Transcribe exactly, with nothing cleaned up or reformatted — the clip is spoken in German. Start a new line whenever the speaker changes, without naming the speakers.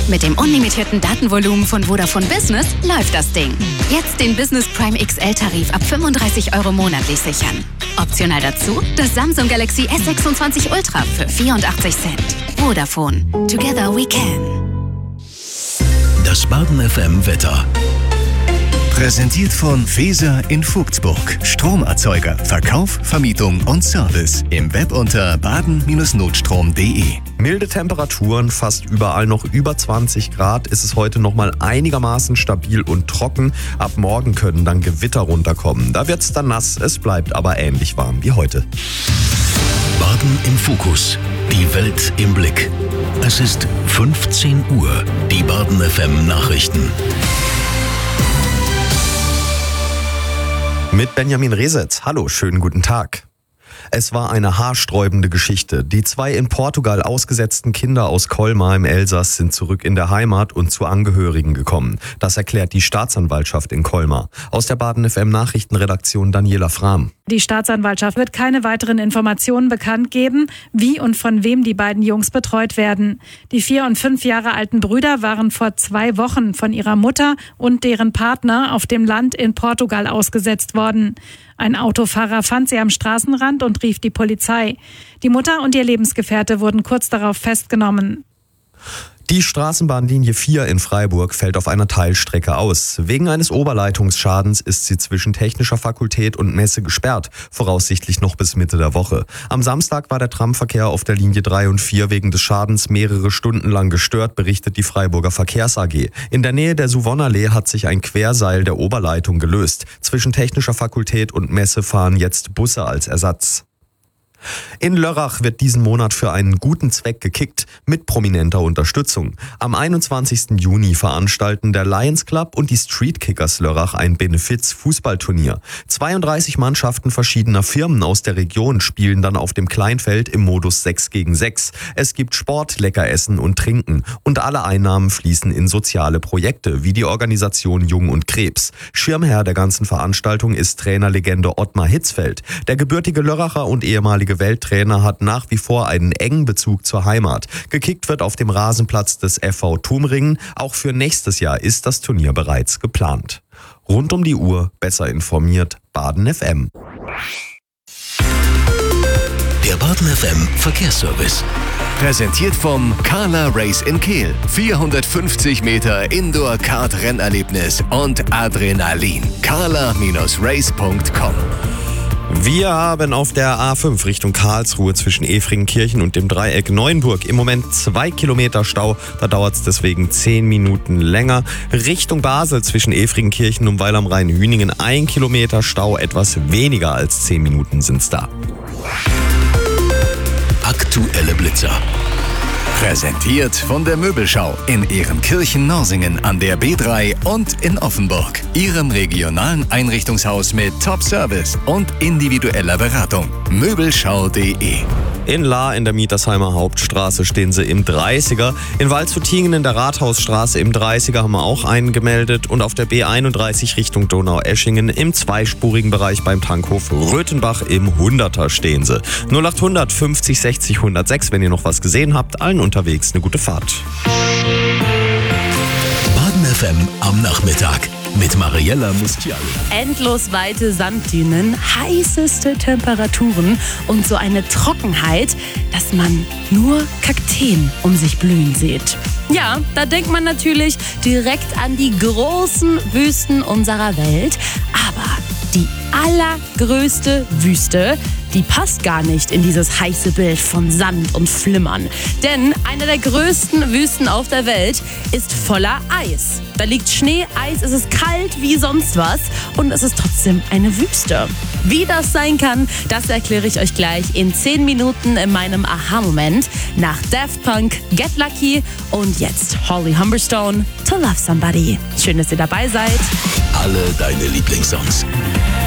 Mit dem unlimitierten Datenvolumen von Vodafone Business läuft das Ding. Jetzt den Business Prime X L-Tarif ab fünfunddreißig Euro monatlich sichern. Optional dazu das Samsung Galaxy S sechsundzwanzig Ultra für vierundachtzig Cent. Vodafone. Together we can.
Das Baden F M Wetter. Präsentiert von Feser in Vogtsburg. Stromerzeuger, Verkauf, Vermietung und Service. Im Web unter baden Bindestrich notstrom punkt de.
Milde Temperaturen, fast überall noch über zwanzig Grad. Ist es heute nochmal einigermaßen stabil und trocken. Ab morgen können dann Gewitter runterkommen. Da wird es dann nass, es bleibt aber ähnlich warm wie heute.
Baden im Fokus. Die Welt im Blick. Es ist fünfzehn Uhr. Die Baden F M Nachrichten.
Mit Benjamin Resetz. Hallo, schönen guten Tag. Es war eine haarsträubende Geschichte. Die zwei in Portugal ausgesetzten Kinder aus Colmar im Elsass sind zurück in der Heimat und zu Angehörigen gekommen. Das erklärt die Staatsanwaltschaft in Colmar. Aus der Baden F M Nachrichtenredaktion Daniela Frahm.
Die Staatsanwaltschaft wird keine weiteren Informationen bekannt geben, wie und von wem die beiden Jungs betreut werden. Die vier und fünf Jahre alten Brüder waren vor zwei Wochen von ihrer Mutter und deren Partner auf dem Land in Portugal ausgesetzt worden. Ein Autofahrer fand sie am Straßenrand und rief die Polizei. Die Mutter und ihr Lebensgefährte wurden kurz darauf festgenommen.
Die Straßenbahnlinie vier in Freiburg fällt auf einer Teilstrecke aus. Wegen eines Oberleitungsschadens ist sie zwischen Technischer Fakultät und Messe gesperrt, voraussichtlich noch bis Mitte der Woche. Am Samstag war der Tramverkehr auf der Linie drei und vier wegen des Schadens mehrere Stunden lang gestört, berichtet die Freiburger Verkehrs A G. In der Nähe der Suvonallee hat sich ein Querseil der Oberleitung gelöst. Zwischen Technischer Fakultät und Messe fahren jetzt Busse als Ersatz. In Lörrach wird diesen Monat für einen guten Zweck gekickt, mit prominenter Unterstützung. Am einundzwanzigsten Juni veranstalten der Lions Club und die Street Kickers Lörrach ein Benefiz-Fußballturnier. zweiunddreißig Mannschaften verschiedener Firmen aus der Region spielen dann auf dem Kleinfeld im Modus sechs gegen sechs. Es gibt Sport, Leckeressen und Trinken und alle Einnahmen fließen in soziale Projekte, wie die Organisation Jung und Krebs. Schirmherr der ganzen Veranstaltung ist Trainerlegende Ottmar Hitzfeld. Der gebürtige Lörracher und ehemalige Welttrainer hat nach wie vor einen engen Bezug zur Heimat. Gekickt wird auf dem Rasenplatz des F V Tumringen. Auch für nächstes Jahr ist das Turnier bereits geplant. Rund um die Uhr, besser informiert, Baden F M.
Der Baden F M Verkehrsservice. Präsentiert vom Carla Race in Kehl. vierhundertfünfzig Meter Indoor-Kart-Rennerlebnis und Adrenalin. carla Bindestrich race punkt com.
Wir haben auf der A fünf Richtung Karlsruhe zwischen Efringenkirchen und dem Dreieck Neuenburg im Moment zwei Kilometer Stau. Da dauert es deswegen zehn Minuten länger. Richtung Basel zwischen Efringenkirchen und Weil am Rhein-Hüningen ein Kilometer Stau. Etwas weniger als zehn Minuten sind's da.
Aktuelle Blitzer. Präsentiert von der Möbelschau in Ehrenkirchen-Norsingen an der B drei und in Offenburg. Ihrem regionalen Einrichtungshaus mit Top-Service und individueller Beratung. Möbelschau punkt de.
In Lahr in der Mietersheimer Hauptstraße stehen sie im dreißiger. In Waldshutingen in der Rathausstraße im dreißiger haben wir auch einen gemeldet. Und auf der B einunddreißig Richtung Donaueschingen im zweispurigen Bereich beim Tankhof Röthenbach im hunderter stehen sie. null achthundert fünfzig sechzig hundertsechs, wenn ihr noch was gesehen habt. Allen unterwegs eine gute Fahrt.
Baden F M am Nachmittag. Mit Mariella Mustiali.
Endlos weite Sanddünen, heißeste Temperaturen und so eine Trockenheit, dass man nur Kakteen um sich blühen sieht. Ja, da denkt man natürlich direkt an die großen Wüsten unserer Welt. Aber die allergrößte Wüste, die passt gar nicht in dieses heiße Bild von Sand und Flimmern. Denn eine der größten Wüsten auf der Welt ist voller Eis. Da liegt Schnee, Eis, es ist kalt wie sonst was und es ist trotzdem eine Wüste. Wie das sein kann, das erkläre ich euch gleich in zehn Minuten in meinem Aha-Moment nach Daft Punk, Get Lucky und jetzt Holly Humberstone, To Love Somebody. Schön, dass ihr dabei seid.
Alle deine Lieblingssongs.